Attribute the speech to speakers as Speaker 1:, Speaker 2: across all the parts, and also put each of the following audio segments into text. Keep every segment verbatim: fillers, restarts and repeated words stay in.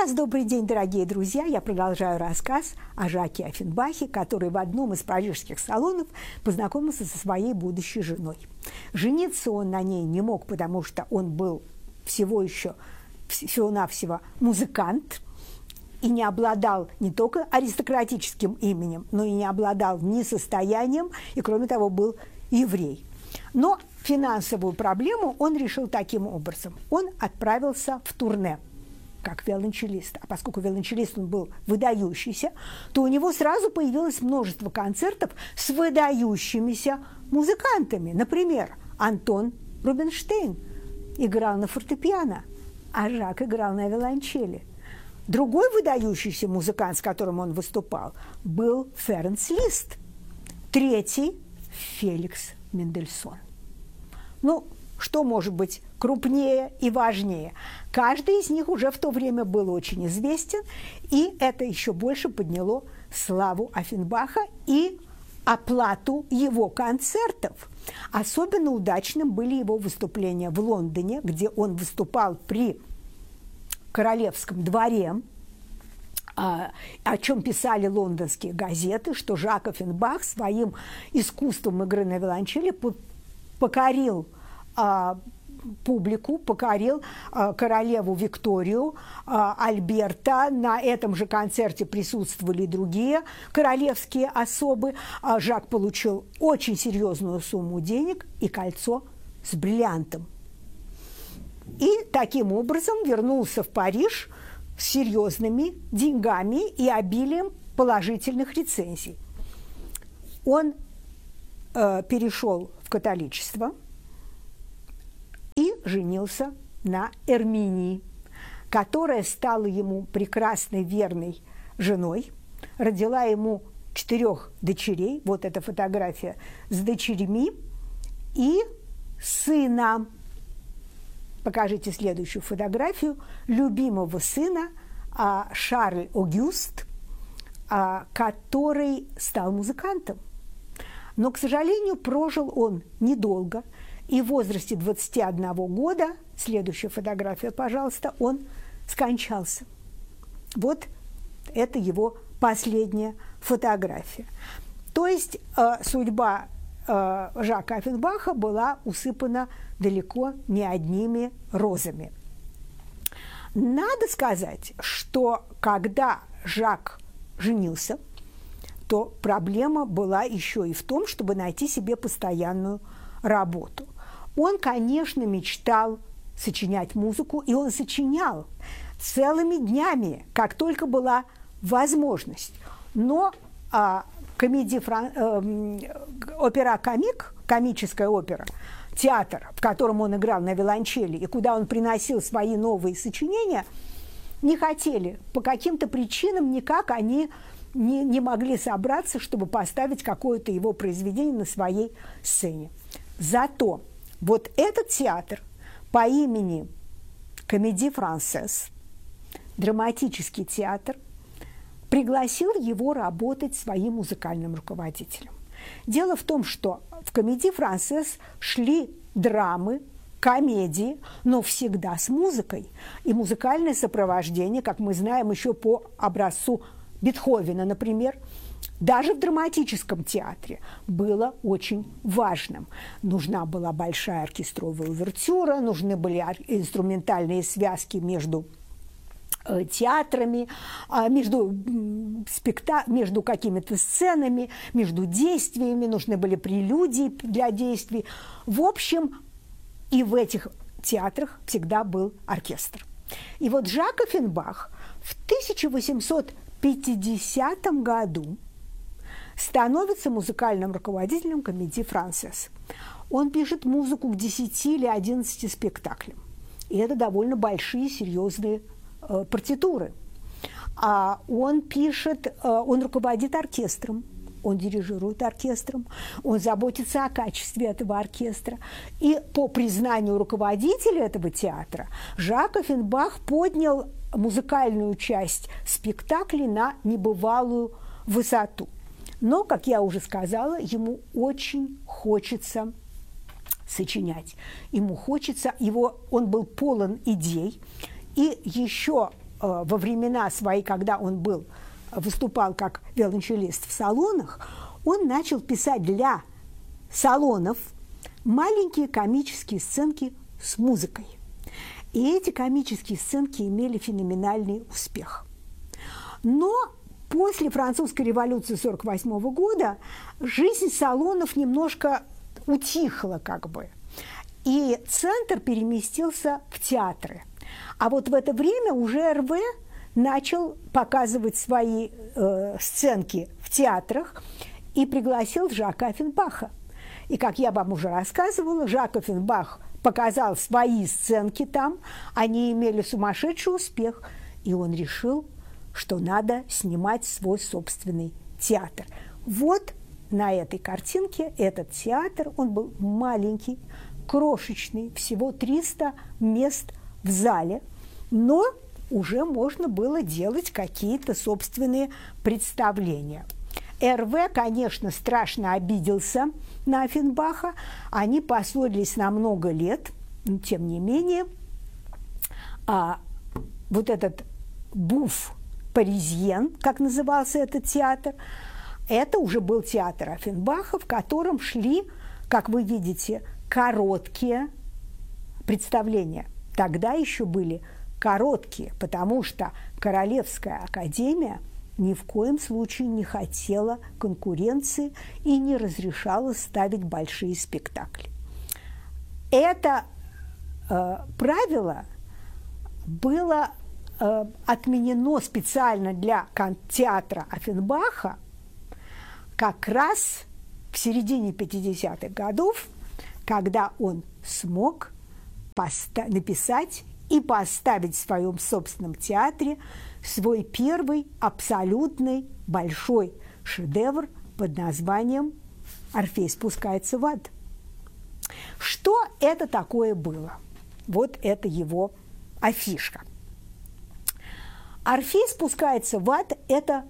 Speaker 1: раз добрый день, дорогие друзья! Я продолжаю рассказ о Жаке Оффенбахе, который в одном из парижских салонов познакомился со своей будущей женой. Жениться он на ней не мог, потому что он был всего еще, всего-навсего музыкант и не обладал не только аристократическим именем, но и не обладал ни состоянием, и, кроме того, был еврей. Но финансовую проблему он решил таким образом. Он отправился в турне как виолончелист. А поскольку виолончелист он был выдающийся, то у него сразу появилось множество концертов с выдающимися музыкантами. Например, Антон Рубинштейн играл на фортепиано, а Жак играл на виолончели. Другой выдающийся музыкант, с которым он выступал, был Ференц Лист. Третий – Феликс Мендельсон. Ну, что может быть крупнее и важнее? Каждый из них уже в то время был очень известен, и это еще больше подняло славу Оффенбаха и оплату его концертов. Особенно удачным были его выступления в Лондоне, где он выступал при королевском дворе, о чем писали лондонские газеты, что Жак Оффенбах своим искусством игры на виолончели покорил а, публику, покорил а, королеву Викторию, а, Альберта. На этом же концерте присутствовали другие королевские особы. А Жак получил очень серьезную сумму денег и кольцо с бриллиантом. И таким образом вернулся в Париж с серьезными деньгами и обилием положительных рецензий. Он э, перешел в католичество и женился на Эрминии, которая стала ему прекрасной, верной женой, родила ему четырех дочерей, вот эта фотография с дочерьми, и сына. Покажите следующую фотографию любимого сына а, Шарль Огюст, а, который стал музыкантом. Но, к сожалению, прожил он недолго, и в возрасте двадцати одного года, следующая фотография, пожалуйста, он скончался. Вот это его последняя фотография. То есть э, судьба э, Жака Оффенбаха была усыпана далеко не одними розами. Надо сказать, что когда Жак женился, то проблема была еще и в том, чтобы найти себе постоянную работу. Он, конечно, мечтал сочинять музыку, и он сочинял целыми днями, как только была возможность. Но а, комедия, э, опера-комик, комическая опера, театр, в котором он играл на виолончели, и куда он приносил свои новые сочинения, не хотели. По каким-то причинам никак они не, не могли собраться, чтобы поставить какое-то его произведение на своей сцене. Зато вот этот театр по имени Comédie Française, драматический театр, пригласил его работать своим музыкальным руководителем. Дело в том, что в Comédie Française шли драмы, комедии, но всегда с музыкой. И музыкальное сопровождение, как мы знаем еще по образцу Бетховена, например, даже в драматическом театре было очень важным. Нужна была большая оркестровая увертюра, нужны были инструментальные связки между театрами, между, спекта... между какими-то сценами, между действиями, нужны были прелюдии для действий. В общем, и в этих театрах всегда был оркестр. И вот Жак Оффенбах в тысяча восемьсот пятидесятом году становится музыкальным руководителем Comédie Française. Он пишет музыку к десяти или одиннадцати спектаклям. И это довольно большие, серьезные э, партитуры. А он пишет, э, он руководит оркестром, он дирижирует оркестром, он заботится о качестве этого оркестра. И по признанию руководителя этого театра Жак Оффенбах поднял музыкальную часть спектаклей на небывалую высоту. Но, как я уже сказала, ему очень хочется сочинять. Ему хочется, его, он был полон идей. И еще во времена свои, когда он был, выступал как виолончелист в салонах, он начал писать для салонов маленькие комические сценки с музыкой. И эти комические сценки имели феноменальный успех. Но после французской революции сорок восьмого года жизнь салонов немножко утихла как бы. И центр переместился в театры. А вот в это время уже эр вэ начал показывать свои э, сценки в театрах и пригласил Жака Оффенбаха. И, как я вам уже рассказывала, Жак Оффенбах показал свои сценки там, они имели сумасшедший успех, и он решил, что надо снимать свой собственный театр. Вот на этой картинке этот театр, он был маленький, крошечный, всего триста мест в зале, но уже можно было делать какие-то собственные представления. эр вэ, конечно, страшно обиделся на Оффенбаха, они поссорились на много лет, но тем не менее, а вот этот буф паризьен, как назывался этот театр, это уже был театр Оффенбаха, в котором шли, как вы видите, короткие представления. Тогда еще были короткие, потому что Королевская академия ни в коем случае не хотела конкуренции и не разрешала ставить большие спектакли. Это э, правило было э, отменено специально для театра Оффенбаха как раз в середине пятидесятых годов, когда он смог написать и поставить в своем собственном театре свой первый абсолютный большой шедевр под названием «Орфей спускается в ад». Что это такое было? Вот это его афишка. «Орфей спускается в ад» – это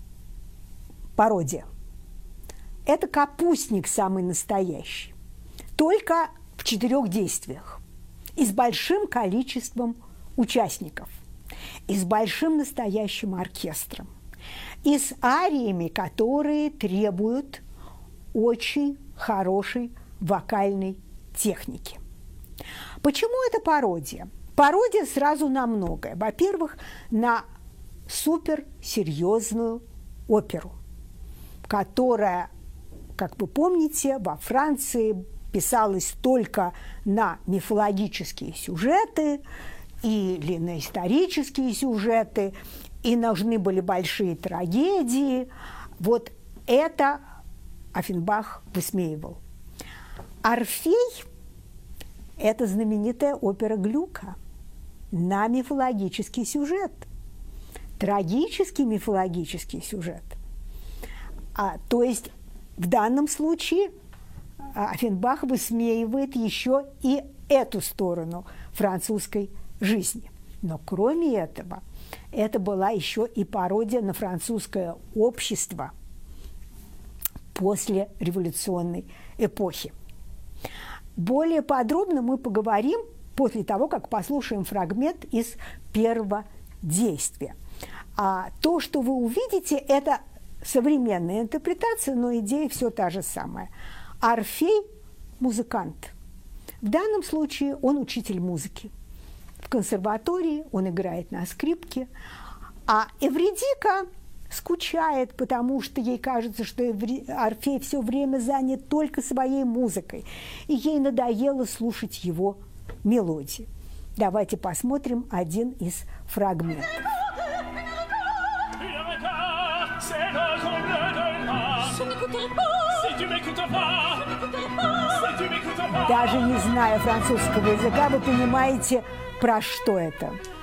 Speaker 1: пародия. Это капустник самый настоящий, только в четырех действиях и с большим количеством участников, и с большим настоящим оркестром, и с ариями, которые требуют очень хорошей вокальной техники. Почему это пародия? Пародия сразу на многое. Во-первых, на суперсерьезную оперу, которая, как вы помните, во Франции писалась только на мифологические сюжеты или на исторические сюжеты, и нужны были большие трагедии. Вот это Оффенбах высмеивал. «Орфей» – это знаменитая опера Глюка на мифологический сюжет, трагический мифологический сюжет. А, то есть в данном случае Оффенбах высмеивает еще и эту сторону французской жизни. Но кроме этого, это была еще и пародия на французское общество после революционной эпохи. Более подробно мы поговорим после того, как послушаем фрагмент из первого действия. А то, что вы увидите, это современная интерпретация, но идея все та же самая. Орфей – музыкант. В данном случае он учитель музыки. В консерватории он играет на скрипке, а Эвридика скучает, потому что ей кажется, что Орфей все время занят только своей музыкой, и ей надоело слушать его мелодии. Давайте посмотрим один из фрагментов. Даже не зная французского языка, вы понимаете, про что это.